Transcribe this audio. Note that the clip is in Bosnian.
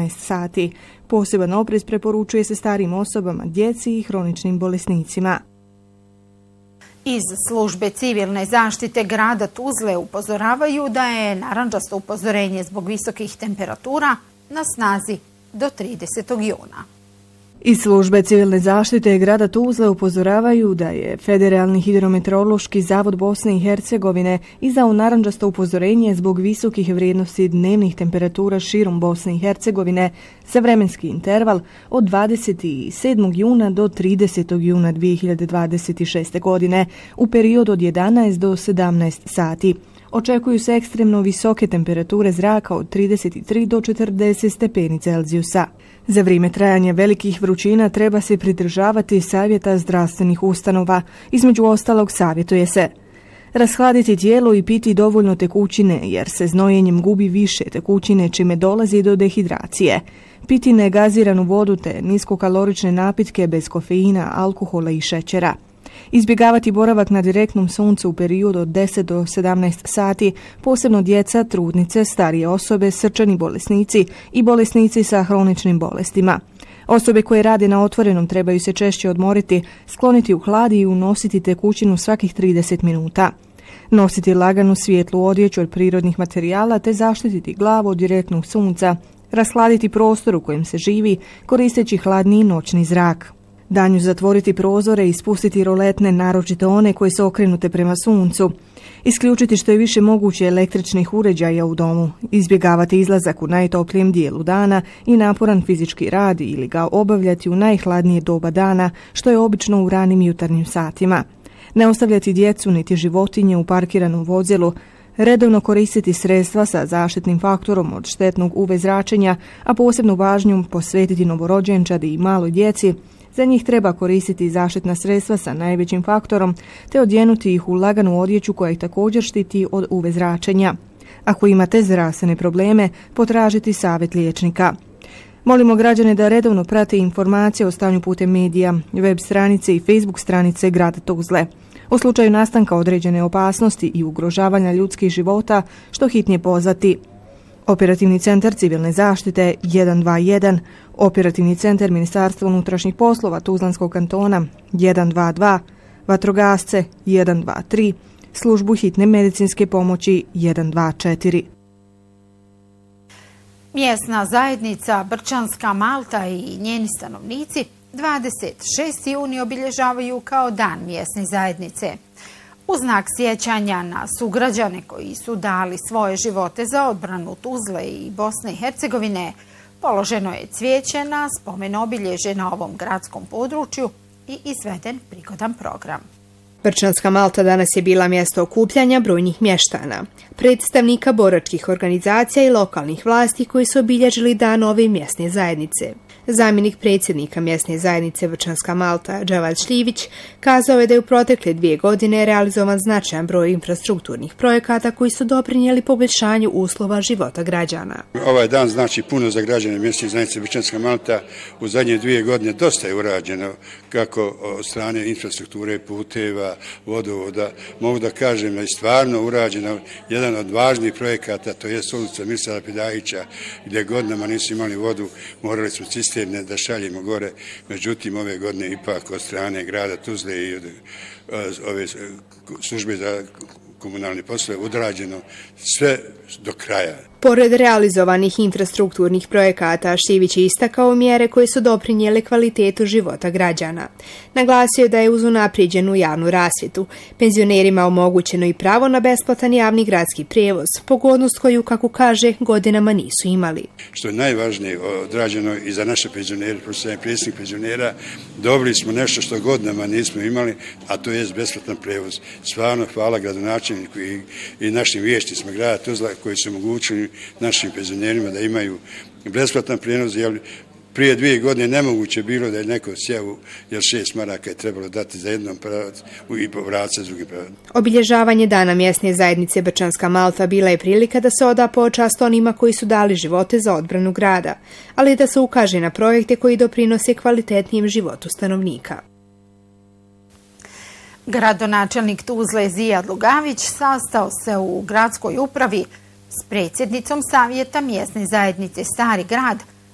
17 sati. Poseban oprez preporučuje se starijim osobama, djeci i hroničnim bolesnicima. Iz službe civilne zaštite grada Tuzle upozoravaju da je narandžasto upozorenje zbog visokih temperatura na snazi do 30. juna. Iz službe civilne zaštite grada Tuzle upozoravaju da je Federalni hidrometeorološki zavod Bosne i Hercegovine izdao narandžasto upozorenje zbog visokih vrijednosti dnevnih temperatura širom Bosne i Hercegovine za vremenski interval od 27. juna do 30. juna 2026. godine u periodu od 11 do 17 sati. Očekuju se ekstremno visoke temperature zraka od 33 do 40 stepeni Celzijusa. Za vrijeme trajanja velikih vrućina treba se pridržavati savjeta zdravstvenih ustanova. Između ostalog savjetuje se rashladiti tijelo i piti dovoljno tekućine jer se znojenjem gubi više tekućine čime dolazi do dehidracije. Piti negaziranu vodu te niskokalorične napitke bez kofeina, alkohola i šećera. Izbjegavati boravak na direktnom suncu u periodu od 10 do 17 sati, posebno djeca, trudnice, starije osobe, srčani bolesnici i bolesnici sa hroničnim bolestima. Osobe koje rade na otvorenom trebaju se češće odmoriti, skloniti u hlad i unositi tekućinu svakih 30 minuta. Nositi laganu svijetlu odjeću od prirodnih materijala te zaštititi glavu od direktnog sunca, rashladiti prostor u kojem se živi koristeći hladniji noćni zrak. Danju zatvoriti prozore i spustiti roletne, naročito one koje su okrenute prema suncu. Isključiti što je više moguće električnih uređaja u domu. Izbjegavati izlazak u najtoplijem dijelu dana i naporan fizički rad ili ga obavljati u najhladnije doba dana, što je obično u ranim jutarnjim satima. Ne ostavljati djecu niti životinje u parkiranom vozilu. Redovno koristiti sredstva sa zaštitnim faktorom od štetnog UV zračenja, a posebnu važnju posvetiti novorođenčadi i maloj djeci. Za njih treba koristiti zaštitna sredstva sa najvećim faktorom te odjenuti ih u laganu odjeću koja ih također štiti od UV zračenja. Ako imate zdravstvene probleme, potražiti savjet liječnika. Molimo građane da redovno prate informacije o stanju putem medija, web stranice i Facebook stranice grada Tuzle. U slučaju nastanka određene opasnosti i ugrožavanja ljudskih života, što hitnije pozvati Operativni centar civilne zaštite 121, Operativni centar Ministarstva unutrašnjih poslova Tuzlanskog kantona 122, vatrogasce 123, službu hitne medicinske pomoći 124. Mjesna zajednica Brčanska Malta i njeni stanovnici 26. juni obilježavaju kao dan mjesne zajednice. U znak sjećanja na sugrađane koji su dali svoje živote za odbranu Tuzle i Bosne i Hercegovine, položeno je cvijeće na spomen obilježje na ovom gradskom području i izveden prigodan program. Brčanska Malta danas je bila mjesto okupljanja brojnih mještana, predstavnika boračkih organizacija i lokalnih vlasti koji su obilježili dan ove mjesne zajednice. Zamjenik predsjednika mjesne zajednice Brčanska Malta, Džavad Šljivić, kazao je da je u protekle 2 godine realizovan značajan broj infrastrukturnih projekata koji su doprinijeli poboljšanju uslova života građana. Ovaj dan znači puno za građane mjesne zajednice Brčanska Malta. U zadnje 2 godine dosta je urađeno kako od strane infrastrukture, puteva, vodovoda. Mogu da kažem da je stvarno urađeno jedan od važnih projekata, to je ulica Mirsada Pidajića, gdje godinama nisu imali vodu, morali smo cisterne da šaljemo gore. Međutim, ove godine ipak od strane grada Tuzle i od ove službe za komunalne poslove odrađeno sve do kraja. Pored realizovanih infrastrukturnih projekata, Šljivić je istakao mjere koje su doprinijele kvalitetu života građana. Naglasio je da je uz unaprijeđenu javnu rasvjetu penzionerima omogućeno i pravo na besplatan javni gradski prijevoz, pogodnost koju, kako kaže, godinama nisu imali. Što je najvažnije odrađeno i za naše penzionere, profesionalni predsjednik penzionera, dobili smo nešto što godinama nismo imali, a to je besplatan prijevoz. Stvarno hvala gradonačelniku i našim vijećnicima grada Tuzla koji su omogućili našim penzionerima da imaju besplatan prijevoz, jer prije 2 godine nemoguće bilo da je neko sjeo, jer 6 maraka je trebalo dati za jednom pravac i povrat se s drugim pravac. Obilježavanje dana mjesne zajednice Brčanska Malta bila je prilika da se oda počast onima koji su dali živote za odbranu grada, ali da se ukaže na projekte koji doprinose kvalitetnijem životu stanovnika. Gradonačelnik Tuzle Zijad Lugavić sastao se u gradskoj upravi s predsjednicom Savjeta mjesne zajednice Stari grad